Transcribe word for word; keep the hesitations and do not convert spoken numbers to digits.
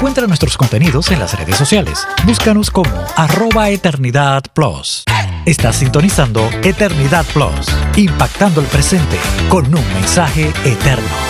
Encuentra nuestros contenidos en las redes sociales. Búscanos como arroba Eternidad Plus. Estás sintonizando Eternidad Plus, impactando el presente con un mensaje eterno.